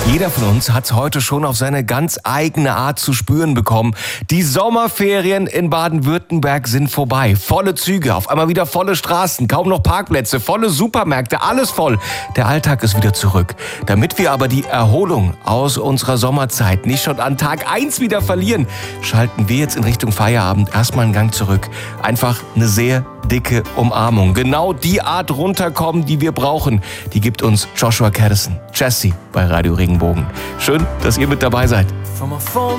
Jeder von uns hat es heute schon auf seine ganz eigene Art zu spüren bekommen. Die Sommerferien in Baden-Württemberg sind vorbei. Volle Züge, auf einmal wieder volle Straßen, kaum noch Parkplätze, volle Supermärkte, alles voll. Der Alltag ist wieder zurück. Damit wir aber die Erholung aus unserer Sommerzeit nicht schon an Tag 1 wieder verlieren, schalten wir jetzt in Richtung Feierabend erstmal einen Gang zurück. Einfach eine sehr dicke Umarmung. Genau die Art runterkommen, die wir brauchen, die gibt uns Joshua Caddison, Jesse bei Radio Regenbogen. Schön, dass ihr mit dabei seid.